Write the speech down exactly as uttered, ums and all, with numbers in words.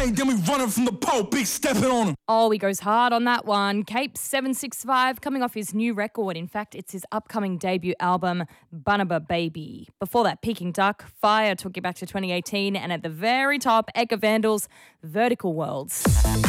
Then we running from the pole, big stepping on him. Oh, he goes hard on that one. Cape seven six five coming off his new record. In fact, it's his upcoming debut album, Bunaba Baby. Before that, Peking Duck, Fire took you back to twenty eighteen. And at the very top, Eka Vandals, Vertical Worlds.